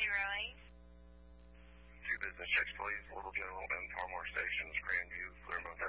Two business checks, please. Little General and Palmar Stations, Grandview, Clear Mountain.